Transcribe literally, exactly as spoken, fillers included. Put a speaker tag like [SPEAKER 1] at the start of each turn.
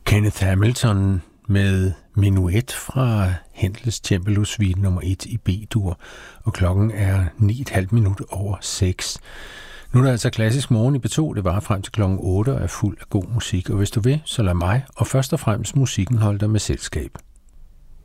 [SPEAKER 1] Kenneth Hamilton med Menuet fra Händels Cembalo Suite nummer et i B-dur, og klokken er ni komma fem minutter over seks. Nu er der altså klassisk morgen i B to, det var frem til klokken otte og er fuld af god musik, og hvis du vil, så lad mig og først og fremmest musikken holde dig med selskab.